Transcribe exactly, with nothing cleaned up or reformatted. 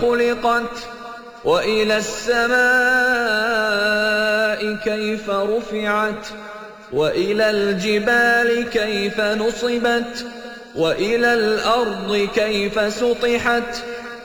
خُلِقَتْ وَإِلَى السَّمَاءِ كَيْفَ رُفِعَتْ وَإِلَى الْجِبَالِ كَيْفَ نُصِبَتْ وَإِلَى الْأَرْضِ كَيْفَ سُطِحَتْ